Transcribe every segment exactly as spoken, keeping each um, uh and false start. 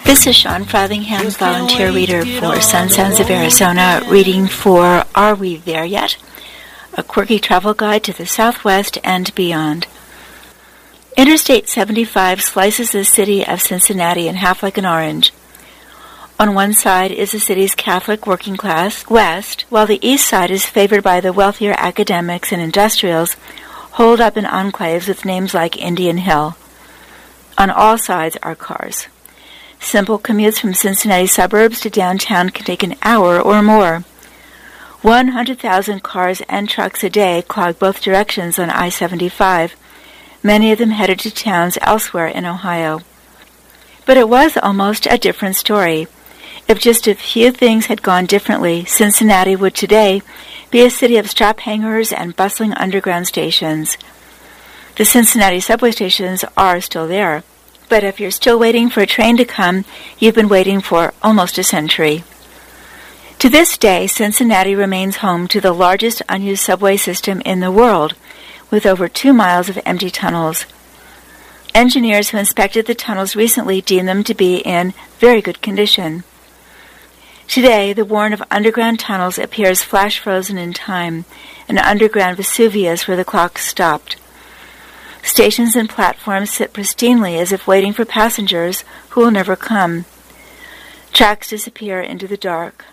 This is Sean Frothingham, volunteer reader for Sun Sounds of Arizona, reading for Are We There Yet? A quirky travel guide to the Southwest and beyond. Interstate seventy-five slices the city of Cincinnati in half like an orange. On one side is the city's Catholic working class, west, while the east side is favored by the wealthier academics and industrials, holed up in enclaves with names like Indian Hill. On all sides are cars. Simple commutes from Cincinnati suburbs to downtown can take an hour or more. one hundred thousand cars and trucks a day clog both directions on I seventy-five, many of them headed to towns elsewhere in Ohio. But it was almost a different story. If just a few things had gone differently, Cincinnati would today be a city of strap hangers and bustling underground stations. The Cincinnati subway stations are still there. But if you're still waiting for a train to come, you've been waiting for almost a century. To this day, Cincinnati remains home to the largest unused subway system in the world, with over two miles of empty tunnels. Engineers who inspected the tunnels recently deemed them to be in very good condition. Today, the warren of underground tunnels appears flash-frozen in time, an underground Vesuvius where the clock stopped. Stations and platforms sit pristinely as if waiting for passengers who will never come. Tracks disappear into the dark.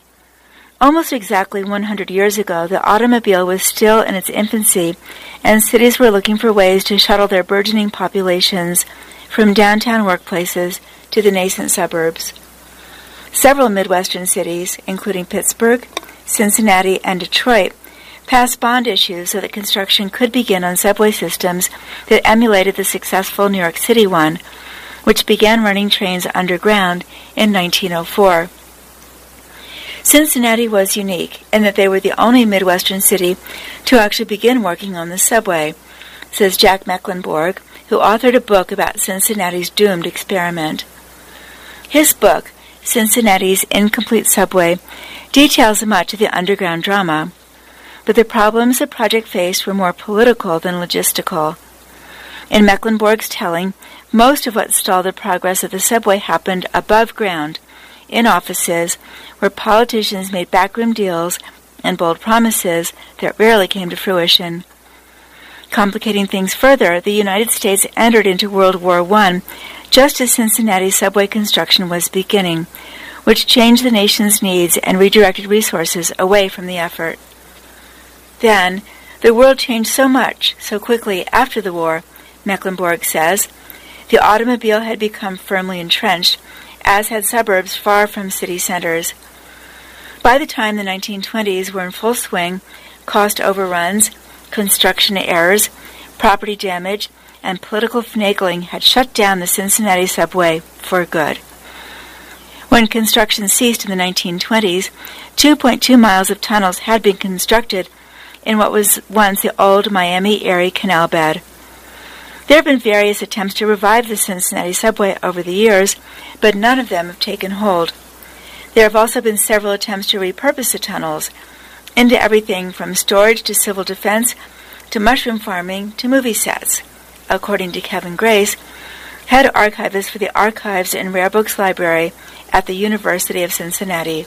Almost exactly one hundred years ago, the automobile was still in its infancy, and cities were looking for ways to shuttle their burgeoning populations from downtown workplaces to the nascent suburbs. Several Midwestern cities, including Pittsburgh, Cincinnati, and Detroit, passed bond issues so that construction could begin on subway systems that emulated the successful New York City one, which began running trains underground in nineteen oh four. Cincinnati was unique in that they were the only Midwestern city to actually begin working on the subway, says Jack Mecklenburg, who authored a book about Cincinnati's doomed experiment. His book, Cincinnati's Incomplete Subway, details much of the underground drama, but the problems the project faced were more political than logistical. In Mecklenburg's telling, most of what stalled the progress of the subway happened above ground, in offices, where politicians made backroom deals and bold promises that rarely came to fruition. Complicating things further, the United States entered into World War One just as Cincinnati subway construction was beginning, which changed the nation's needs and redirected resources away from the effort. Then, the world changed so much, so quickly after the war, Mecklenburg says. The automobile had become firmly entrenched, as had suburbs far from city centers. By the time the nineteen twenties were in full swing, cost overruns, construction errors, property damage, and political finagling had shut down the Cincinnati subway for good. When construction ceased in the nineteen twenties, two point two miles of tunnels had been constructed in what was once the old Miami-Erie canal bed. There have been various attempts to revive the Cincinnati subway over the years, but none of them have taken hold. There have also been several attempts to repurpose the tunnels into everything from storage to civil defense to mushroom farming to movie sets, according to Kevin Grace, head archivist for the Archives and Rare Books Library at the University of Cincinnati.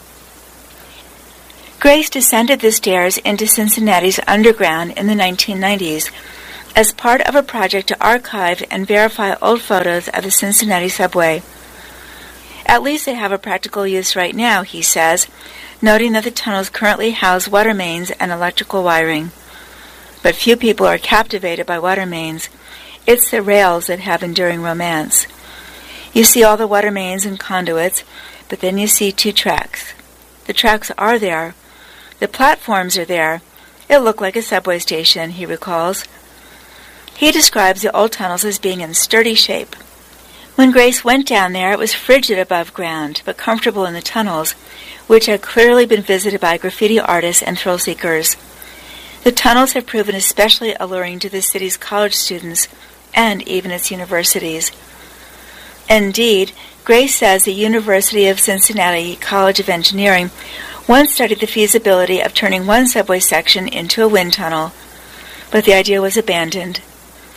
Grace descended the stairs into Cincinnati's underground in the nineteen nineties as part of a project to archive and verify old photos of the Cincinnati subway. At least they have a practical use right now, he says, noting that the tunnels currently house water mains and electrical wiring. But few people are captivated by water mains. It's the rails that have enduring romance. You see all the water mains and conduits, but then you see two tracks. The tracks are there. The platforms are there. It looked like a subway station, he recalls. He describes the old tunnels as being in sturdy shape. When Grace went down there, it was frigid above ground, but comfortable in the tunnels, which had clearly been visited by graffiti artists and thrill-seekers. The tunnels have proven especially alluring to the city's college students and even its universities. Indeed, Grace says the University of Cincinnati College of Engineering once studied the feasibility of turning one subway section into a wind tunnel, but the idea was abandoned.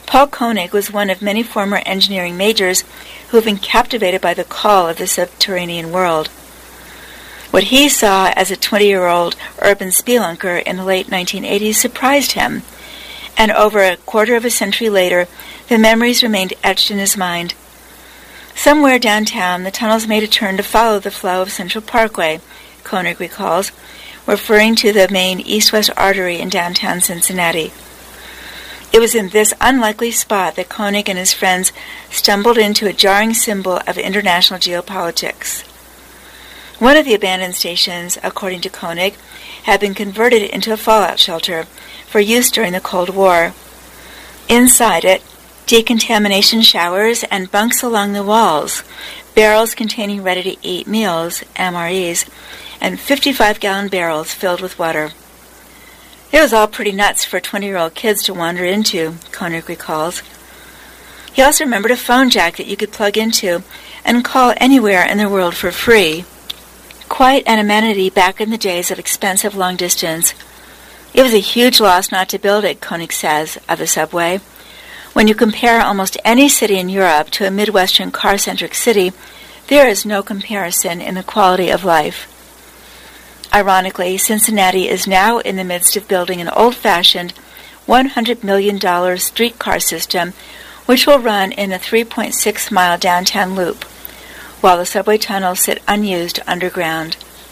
Paul Koenig was one of many former engineering majors who have been captivated by the call of the subterranean world. What he saw as a twenty-year-old urban spelunker in the late nineteen eighties surprised him, and over a quarter of a century later, the memories remained etched in his mind. Somewhere downtown, the tunnels made a turn to follow the flow of Central Parkway, Koenig recalls, referring to the main east-west artery in downtown Cincinnati. It was in this unlikely spot that Koenig and his friends stumbled into a jarring symbol of international geopolitics. One of the abandoned stations, according to Koenig, had been converted into a fallout shelter for use during the Cold War. Inside it, decontamination showers and bunks along the walls, barrels containing ready-to-eat meals, M R Es, and fifty-five gallon barrels filled with water. It was all pretty nuts for twenty-year-old kids to wander into, Koenig recalls. He also remembered a phone jack that you could plug into and call anywhere in the world for free. Quite an amenity back in the days of expensive long distance. It was a huge loss not to build it, Koenig says, of the subway. When you compare almost any city in Europe to a Midwestern car-centric city, there is no comparison in the quality of life. Ironically, Cincinnati is now in the midst of building an old-fashioned one hundred million dollars streetcar system which will run in a three point six mile downtown loop, while the subway tunnels sit unused underground.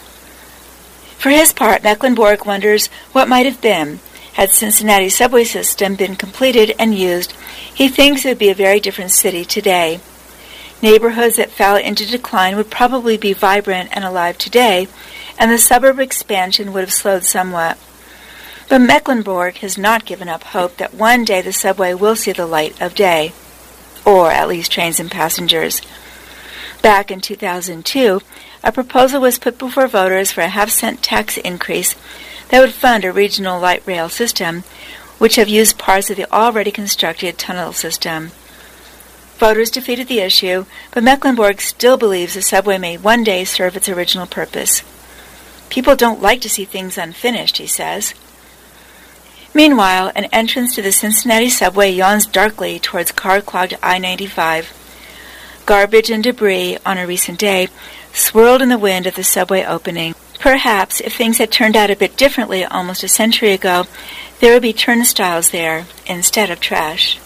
For his part, Mecklenburg wonders what might have been had Cincinnati's subway system been completed and used. He thinks it would be a very different city today. Neighborhoods that fell into decline would probably be vibrant and alive today, and the suburb expansion would have slowed somewhat. But Mecklenburg has not given up hope that one day the subway will see the light of day, or at least trains and passengers. Back in two thousand two, a proposal was put before voters for a half-cent tax increase that would fund a regional light rail system, which have used parts of the already constructed tunnel system. Voters defeated the issue, but Mecklenburg still believes the subway may one day serve its original purpose. People don't like to see things unfinished, he says. Meanwhile, an entrance to the Cincinnati subway yawns darkly towards car-clogged I ninety-five. Garbage and debris on a recent day swirled in the wind at the subway opening. Perhaps, if things had turned out a bit differently almost a century ago, there would be turnstiles there instead of trash.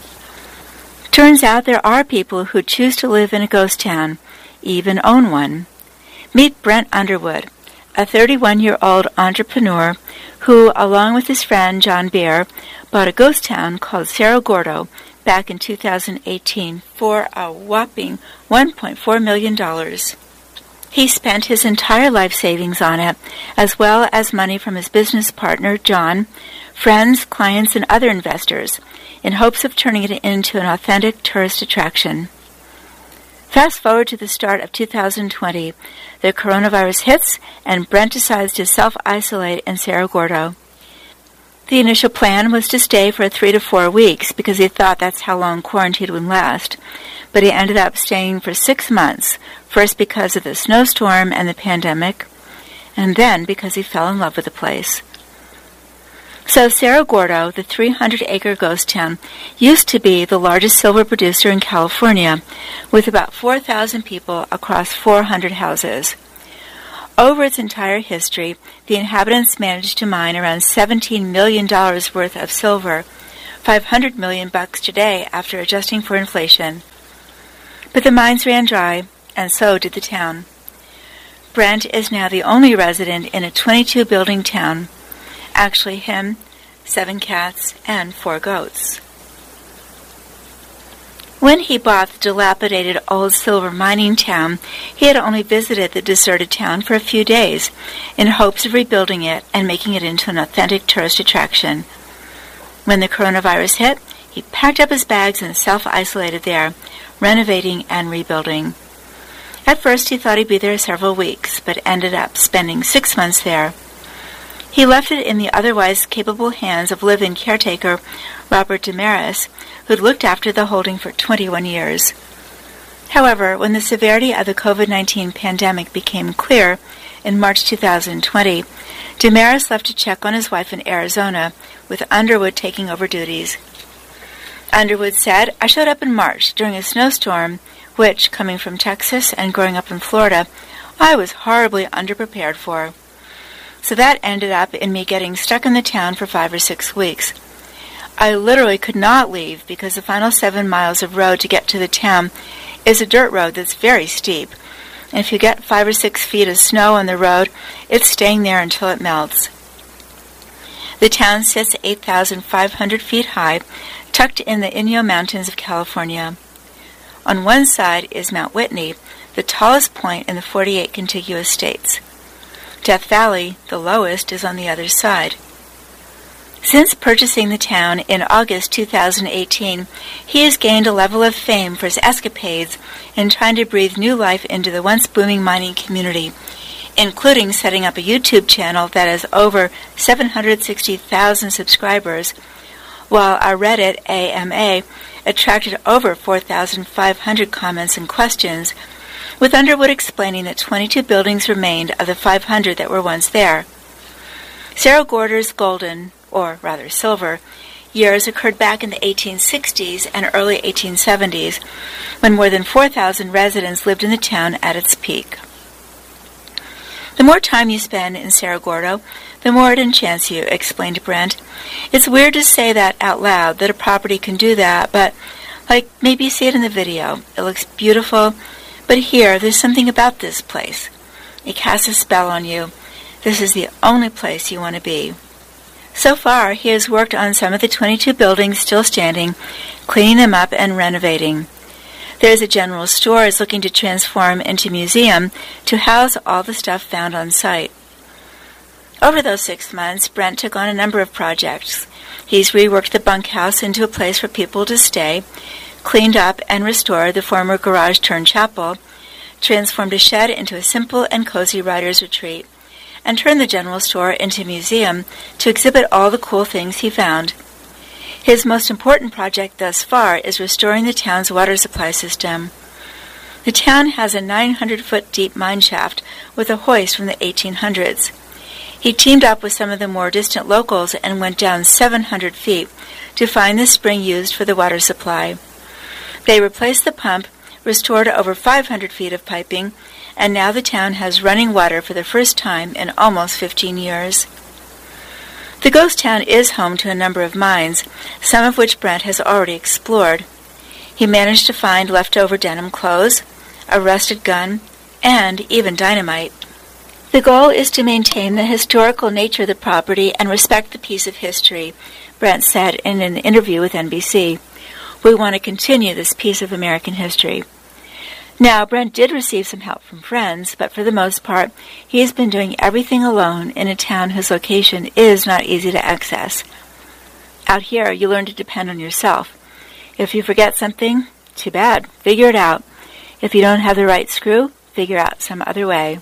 Turns out there are people who choose to live in a ghost town, even own one. Meet Brent Underwood, a thirty-one-year-old entrepreneur who, along with his friend John Bear, bought a ghost town called Cerro Gordo back in two thousand eighteen for a whopping one point four million dollars. He spent his entire life savings on it, as well as money from his business partner, John, friends, clients, and other investors, in hopes of turning it into an authentic tourist attraction. Fast forward to the start of two thousand twenty, the coronavirus hits, and Brent decides to self-isolate in Cerro Gordo. The initial plan was to stay for three to four weeks because he thought that's how long quarantine would last, but he ended up staying for six months, first because of the snowstorm and the pandemic, and then because he fell in love with the place. So Cerro Gordo, the three hundred acre ghost town, used to be the largest silver producer in California, with about four thousand people across four hundred houses. Over its entire history, the inhabitants managed to mine around seventeen million dollars worth of silver, five hundred million bucks today after adjusting for inflation. But the mines ran dry, and so did the town. Brent is now the only resident in a twenty-two building town. Actually him, seven cats, and four goats. When he bought the dilapidated old silver mining town, he had only visited the deserted town for a few days in hopes of rebuilding it and making it into an authentic tourist attraction. When the coronavirus hit, he packed up his bags and self-isolated there, renovating and rebuilding. At first he thought he'd be there several weeks, but ended up spending six months there. He left it in the otherwise capable hands of live-in caretaker Robert Damaris, who'd looked after the holding for twenty-one years. However, when the severity of the covid nineteen pandemic became clear in March two thousand twenty, Damaris left to check on his wife in Arizona, with Underwood taking over duties. Underwood said, "I showed up in March during a snowstorm, which, coming from Texas and growing up in Florida, I was horribly underprepared for. So that ended up in me getting stuck in the town for five or six weeks. I literally could not leave because the final seven miles of road to get to the town is a dirt road that's very steep, and if you get five or six feet of snow on the road, it's staying there until it melts." The town sits eight thousand five hundred feet high, tucked in the Inyo Mountains of California. On one side is Mount Whitney, the tallest point in the forty-eight contiguous states. Death Valley, the lowest, is on the other side. Since purchasing the town in August two thousand eighteen, he has gained a level of fame for his escapades in trying to breathe new life into the once booming mining community, including setting up a YouTube channel that has over seven hundred sixty thousand subscribers, while our Reddit A M A attracted over four thousand five hundred comments and questions, with Underwood explaining that twenty-two buildings remained of the five hundred that were once there. Cerro Gordo's golden, or rather silver, years occurred back in the eighteen sixties and early eighteen seventies, when more than four thousand residents lived in the town at its peak. "The more time you spend in Cerro Gordo, the more it enchants you," explained Brent. "It's weird to say that out loud, that a property can do that, but, like, maybe you see it in the video. It looks beautiful, but here, there's something about this place. It casts a spell on you. This is the only place you want to be." So far, he has worked on some of the twenty-two buildings still standing, cleaning them up and renovating. There is a general store is looking to transform into a museum to house all the stuff found on site. Over those six months, Brent took on a number of projects. He's reworked the bunkhouse into a place for people to stay, cleaned up and restored the former garage-turned-chapel, transformed a shed into a simple and cozy writer's retreat, and turned the general store into a museum to exhibit all the cool things he found. His most important project thus far is restoring the town's water supply system. The town has a nine hundred foot deep mine shaft with a hoist from the eighteen hundreds. He teamed up with some of the more distant locals and went down seven hundred feet to find the spring used for the water supply. They replaced the pump, restored over five hundred feet of piping, and now the town has running water for the first time in almost fifteen years. The ghost town is home to a number of mines, some of which Brent has already explored. He managed to find leftover denim clothes, a rusted gun, and even dynamite. The goal is to maintain the historical nature of the property and respect the piece of history, Brent said in an interview with N B C. "We want to continue this piece of American history." Now, Brent did receive some help from friends, but for the most part, he has been doing everything alone in a town whose location is not easy to access. Out here, you learn to depend on yourself. If you forget something, too bad. Figure it out. If you don't have the right screw, figure out some other way.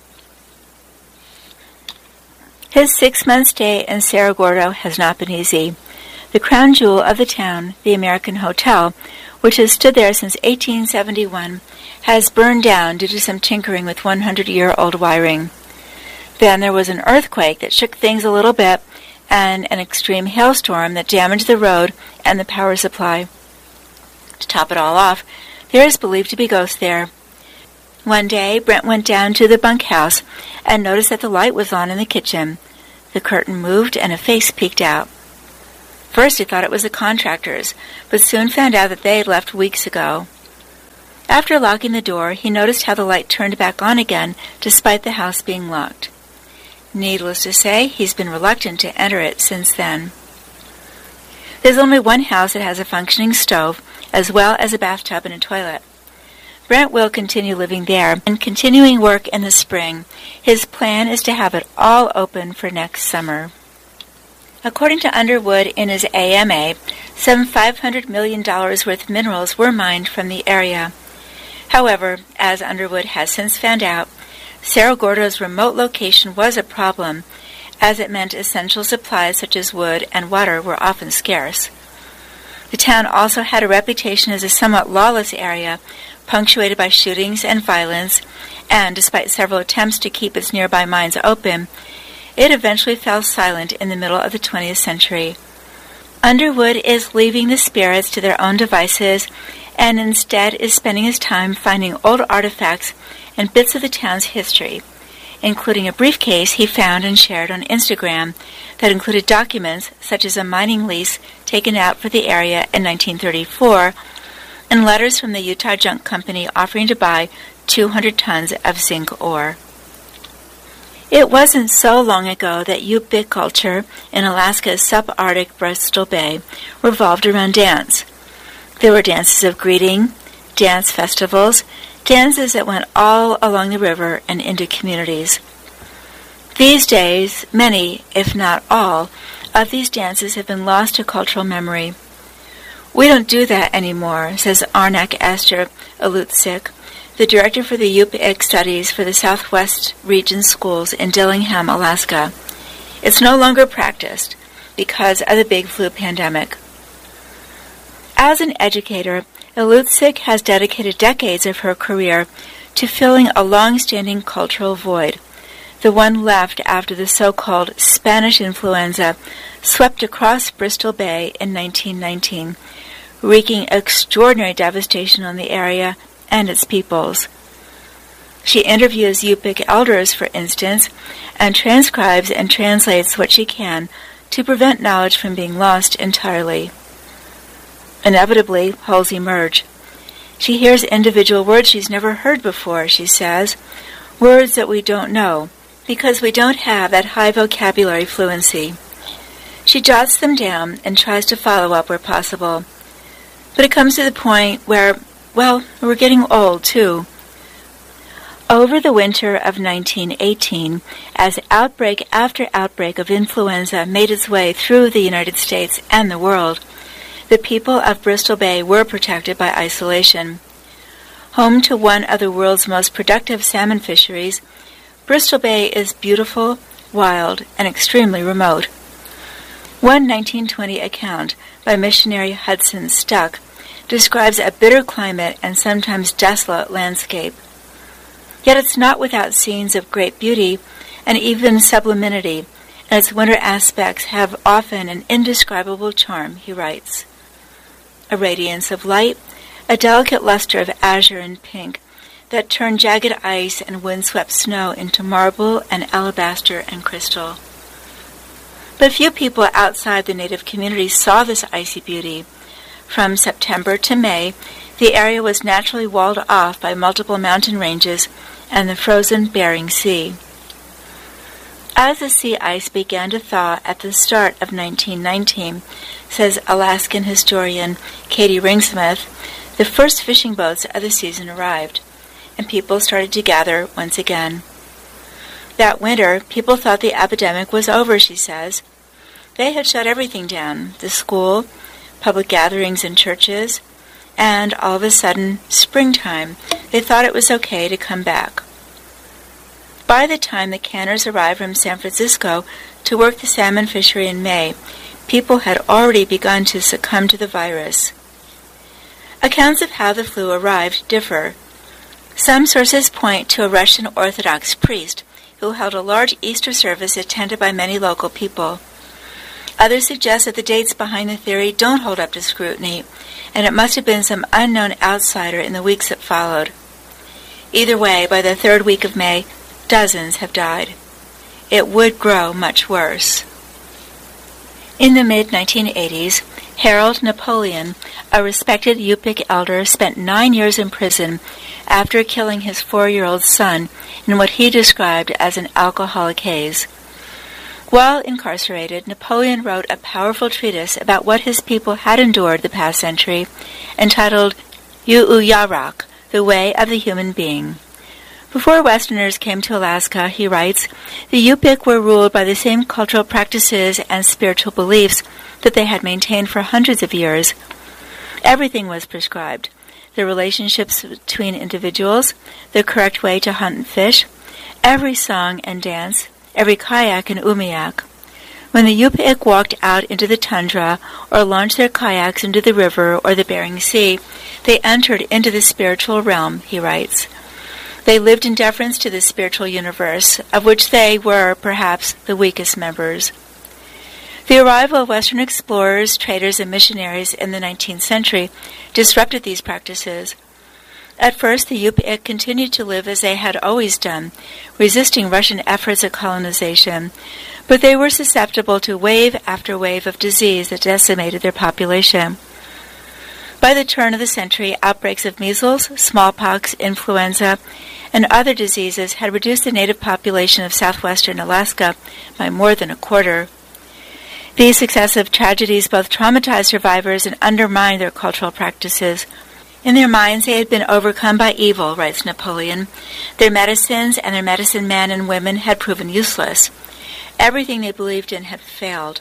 His six-month stay in Cerro Gordo has not been easy. The crown jewel of the town, the American Hotel, which has stood there since eighteen seventy-one, has burned down due to some tinkering with one hundred year old wiring. Then there was an earthquake that shook things a little bit, and an extreme hailstorm that damaged the road and the power supply. To top it all off, there is believed to be ghosts there. One day, Brent went down to the bunkhouse and noticed that the light was on in the kitchen. The curtain moved and a face peeked out. First he thought it was the contractors, but soon found out that they had left weeks ago. After locking the door, he noticed how the light turned back on again despite the house being locked. Needless to say, he's been reluctant to enter it since then. There's only one house that has a functioning stove, as well as a bathtub and a toilet. Brent will continue living there and continuing work in the spring. His plan is to have it all open for next summer. According to Underwood in his A M A, some five hundred million dollars worth of minerals were mined from the area. However, as Underwood has since found out, Cerro Gordo's remote location was a problem, as it meant essential supplies such as wood and water were often scarce. The town also had a reputation as a somewhat lawless area, punctuated by shootings and violence, and despite several attempts to keep its nearby mines open, it eventually fell silent in the middle of the twentieth century. Underwood is leaving the spirits to their own devices and instead is spending his time finding old artifacts and bits of the town's history, including a briefcase he found and shared on Instagram that included documents such as a mining lease taken out for the area in nineteen thirty-four and letters from the Utah Junk Company offering to buy two hundred tons of zinc ore. It wasn't so long ago that Yupik culture in Alaska's subarctic Bristol Bay revolved around dance. There were dances of greeting, dance festivals, dances that went all along the river and into communities. These days, many, if not all, of these dances have been lost to cultural memory. We don't do that anymore, says Arnak Esther Alutsik, the director for the Yupik Studies for the Southwest Region Schools in Dillingham, Alaska. It's no longer practiced because of the big flu pandemic. As an educator, Alutsik has dedicated decades of her career to filling a long-standing cultural void, the one left after the so-called Spanish influenza swept across Bristol Bay in nineteen nineteen, wreaking extraordinary devastation on the area and its peoples. She interviews Yupik elders, for instance, and transcribes and translates what she can to prevent knowledge from being lost entirely. Inevitably, holes emerge. She hears individual words she's never heard before, she says, words that we don't know, because we don't have that high vocabulary fluency. She jots them down and tries to follow up where possible. But it comes to the point where, well, we're getting old, too. Over the winter of nineteen eighteen, as outbreak after outbreak of influenza made its way through the United States and the world, the people of Bristol Bay were protected by isolation. Home to one of the world's most productive salmon fisheries, Bristol Bay is beautiful, wild, and extremely remote. One nineteen twenty account by missionary Hudson Stuck describes a bitter climate and sometimes desolate landscape. Yet it's not without scenes of great beauty and even sublimity, and its winter aspects have often an indescribable charm, he writes. A radiance of light, a delicate luster of azure and pink that turn jagged ice and windswept snow into marble and alabaster and crystal. But few people outside the native community saw this icy beauty. From September to May, the area was naturally walled off by multiple mountain ranges and the frozen Bering Sea. As the sea ice began to thaw at the start of nineteen nineteen, says Alaskan historian Katie Ringsmith, the first fishing boats of the season arrived, and people started to gather once again. That winter, people thought the epidemic was over, she says. They had shut everything down, the school, public gatherings in churches, and all of a sudden, springtime, they thought it was okay to come back. By the time the canners arrived from San Francisco to work the salmon fishery in May, people had already begun to succumb to the virus. Accounts of how the flu arrived differ. Some sources point to a Russian Orthodox priest who held a large Easter service attended by many local people. Others suggest that the dates behind the theory don't hold up to scrutiny, and it must have been some unknown outsider in the weeks that followed. Either way, by the third week of May, dozens have died. It would grow much worse. In the mid nineteen eighties, Harold Napoleon, a respected Yupik elder, spent nine years in prison after killing his four-year-old son in what he described as an alcoholic haze. While incarcerated, Napoleon wrote a powerful treatise about what his people had endured the past century, entitled Yu-U-Yarak, The Way of the Human Being. Before Westerners came to Alaska, he writes, the Yupik were ruled by the same cultural practices and spiritual beliefs that they had maintained for hundreds of years. Everything was prescribed: the relationships between individuals, the correct way to hunt and fish, every song and dance, every kayak and umiak. When the Yupik walked out into the tundra or launched their kayaks into the river or the Bering Sea, they entered into the spiritual realm, he writes. They lived in deference to the spiritual universe, of which they were, perhaps, the weakest members. The arrival of Western explorers, traders, and missionaries in the nineteenth century disrupted these practices. At first, the Yupik continued to live as they had always done, resisting Russian efforts at colonization, but they were susceptible to wave after wave of disease that decimated their population. By the turn of the century, outbreaks of measles, smallpox, influenza, and other diseases had reduced the native population of southwestern Alaska by more than a quarter. These successive tragedies both traumatized survivors and undermined their cultural practices. In their minds, they had been overcome by evil, writes Napoleon. Their medicines and their medicine men and women had proven useless. Everything they believed in had failed.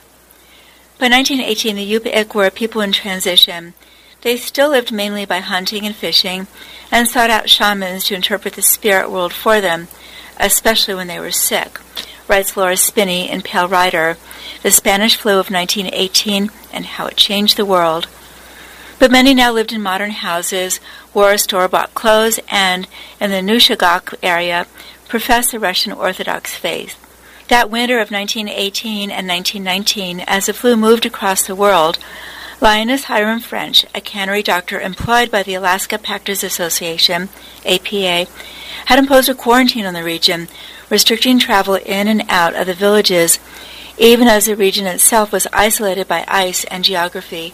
By nineteen eighteen, the Yupik were a people in transition. They still lived mainly by hunting and fishing, and sought out shamans to interpret the spirit world for them, especially when they were sick, writes Laura Spinney in Pale Rider, The Spanish Flu of nineteen eighteen and How It Changed the World. But many now lived in modern houses, wore store-bought clothes, and, in the Nushagak area, professed the Russian Orthodox faith. That winter of nineteen eighteen and nineteen nineteen, as the flu moved across the world, Lioness Hiram French, a cannery doctor employed by the Alaska Packers Association, A P A, had imposed a quarantine on the region, restricting travel in and out of the villages, even as the region itself was isolated by ice and geography.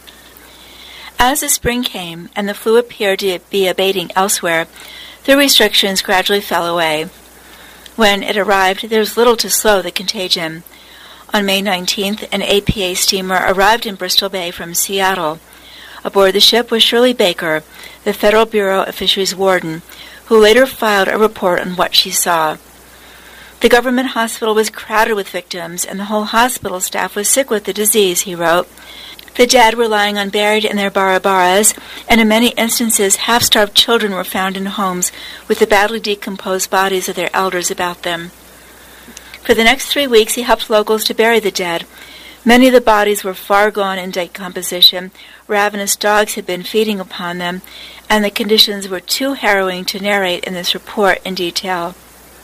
As the spring came and the flu appeared to be abating elsewhere, the restrictions gradually fell away. When it arrived, there was little to slow the contagion. On May nineteenth, an A P A steamer arrived in Bristol Bay from Seattle. Aboard the ship was Shirley Baker, the Federal Bureau of Fisheries warden, who later filed a report on what she saw. The government hospital was crowded with victims, and the whole hospital staff was sick with the disease, he wrote. The dead were lying unburied in their barabaras, and in many instances half-starved children were found in homes with the badly decomposed bodies of their elders about them. For the next three weeks he helped locals to bury the dead. Many of the bodies were far gone in decomposition, ravenous dogs had been feeding upon them, and the conditions were too harrowing to narrate in this report in detail.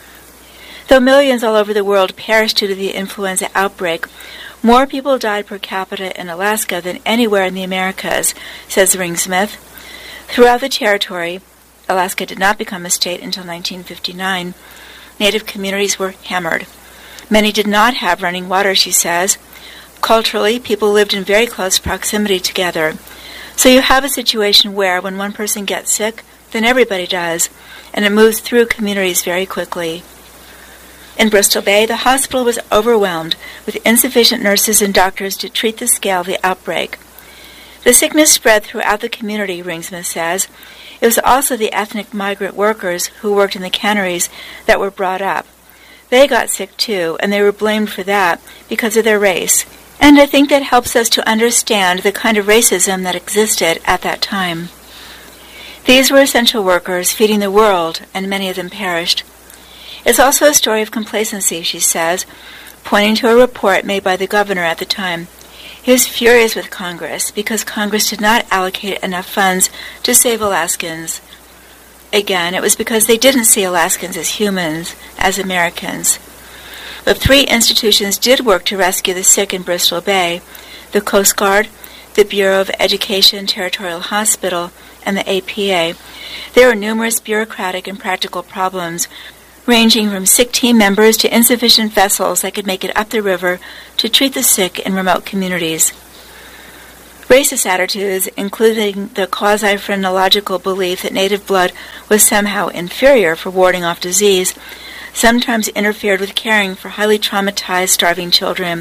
Though millions all over the world perished due to the influenza outbreak, more people died per capita in Alaska than anywhere in the Americas, says Ringsmith. Throughout the territory, Alaska did not become a state until nineteen fifty-nine, Native communities were hammered. Many did not have running water, she says. Culturally, people lived in very close proximity together. So you have a situation where when one person gets sick, then everybody does, and it moves through communities very quickly. In Bristol Bay, the hospital was overwhelmed with insufficient nurses and doctors to treat the scale of the outbreak. The sickness spread throughout the community, Ringsmith says. It was also the ethnic migrant workers who worked in the canneries that were brought up. They got sick too, and they were blamed for that because of their race. And I think that helps us to understand the kind of racism that existed at that time. These were essential workers feeding the world, and many of them perished. It's also a story of complacency, she says, pointing to a report made by the governor at the time. He was furious with Congress because Congress did not allocate enough funds to save Alaskans. Again, it was because they didn't see Alaskans as humans, as Americans. But three institutions did work to rescue the sick in Bristol Bay: the Coast Guard, the Bureau of Education Territorial Hospital, and the A P A. There were numerous bureaucratic and practical problems, ranging from sick team members to insufficient vessels that could make it up the river to treat the sick in remote communities. Racist attitudes, including the quasi-phrenological belief that native blood was somehow inferior for warding off disease, sometimes interfered with caring for highly traumatized, starving children.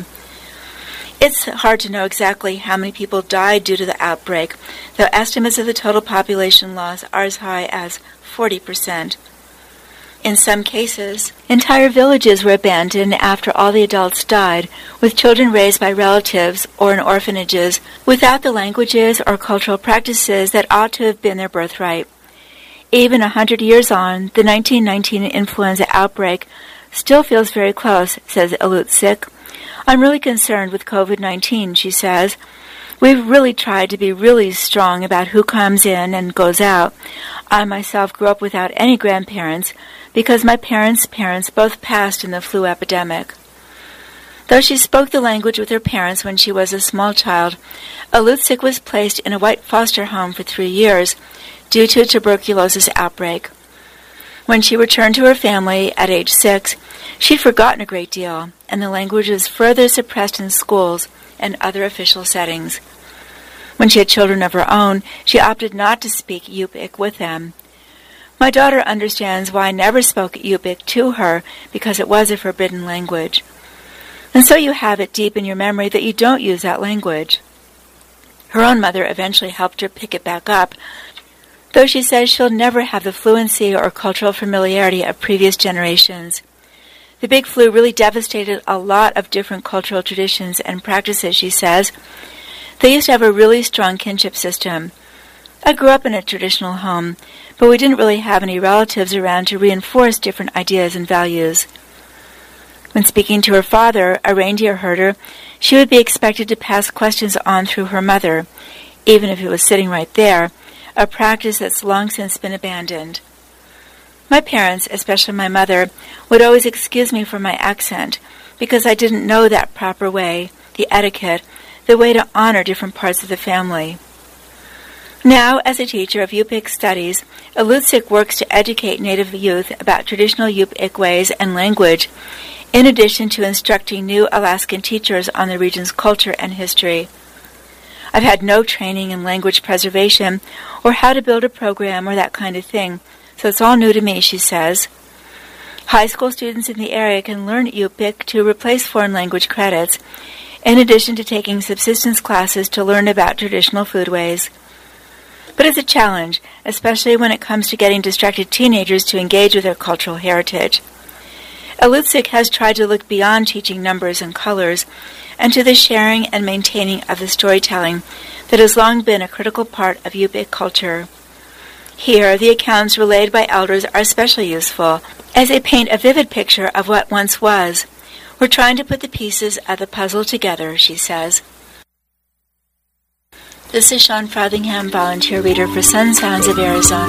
It's hard to know exactly how many people died due to the outbreak, though estimates of the total population loss are as high as forty percent. In some cases, entire villages were abandoned after all the adults died, with children raised by relatives or in orphanages without the languages or cultural practices that ought to have been their birthright. Even a hundred years on, the nineteen nineteen influenza outbreak still feels very close, says Alutsik. I'm really concerned with covid nineteen, she says. We've really tried to be really strong about who comes in and goes out. I myself grew up without any grandparents because my parents' parents both passed in the flu epidemic. Though she spoke the language with her parents when she was a small child, Alutsik was placed in a white foster home for three years due to a tuberculosis outbreak. When she returned to her family at age six, she'd forgotten a great deal, and the language was further suppressed in schools and other official settings. When she had children of her own, she opted not to speak Yupik with them. My daughter understands why I never spoke Yupik to her, because it was a forbidden language. And so you have it deep in your memory that you don't use that language. Her own mother eventually helped her pick it back up, though she says she'll never have the fluency or cultural familiarity of previous generations. The big flu really devastated a lot of different cultural traditions and practices, she says. They used to have a really strong kinship system. I grew up in a traditional home, but we didn't really have any relatives around to reinforce different ideas and values. When speaking to her father, a reindeer herder, she would be expected to pass questions on through her mother, even if it was sitting right there, a practice that's long since been abandoned. My parents, especially my mother, would always excuse me for my accent because I didn't know that proper way, the etiquette, the way to honor different parts of the family. Now, as a teacher of Yupik studies, Alutsik works to educate Native youth about traditional Yupik ways and language, in addition to instructing new Alaskan teachers on the region's culture and history. I've had no training in language preservation or how to build a program or that kind of thing, so it's all new to me, she says. High school students in the area can learn Yupik to replace foreign language credits, in addition to taking subsistence classes to learn about traditional foodways. But it's a challenge, especially when it comes to getting distracted teenagers to engage with their cultural heritage. Alutsik has tried to look beyond teaching numbers and colors and to the sharing and maintaining of the storytelling that has long been a critical part of Yupik culture. Here, the accounts relayed by elders are especially useful, as they paint a vivid picture of what once was. We're trying to put the pieces of the puzzle together, she says. This is Sean Frothingham, volunteer reader for Sun Sounds of Arizona.